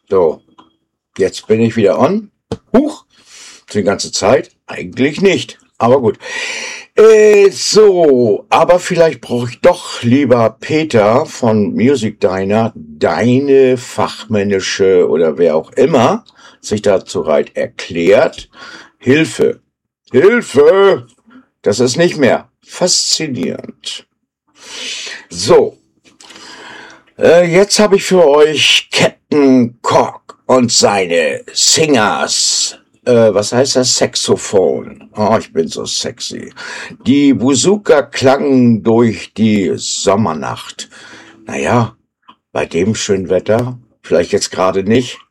So, jetzt bin ich wieder on. Huch, die ganze Zeit? Eigentlich nicht. Aber gut. So, aber vielleicht brauche ich doch, lieber Peter von Music Diner, deine fachmännische oder wer auch immer sich dazu bereit erklärt. Hilfe. Hilfe! Das ist nicht mehr faszinierend. So, jetzt habe ich für euch Captain Cork und seine Singers. Was heißt das? Saxophon. Oh, ich bin so sexy. Die Buzuka klangen durch die Sommernacht. Naja, bei dem schönen Wetter, vielleicht jetzt gerade nicht,